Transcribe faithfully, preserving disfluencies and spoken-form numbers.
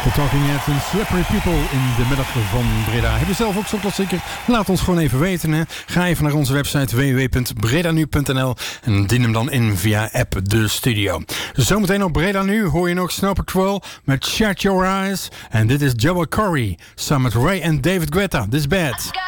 The Talking Heads en Slippery People in de middag van Breda. Heb je zelf ook zo'n klassieker? Laat ons gewoon even weten. Hè? Ga even naar onze website w w w punt breda nu punt n l en dien hem dan in via app de studio. Zometeen op Breda Nu hoor je nog Snow Patrol met Shut Your Eyes. En dit is Joel Corey samen met Ray en David Guetta. This is Bad.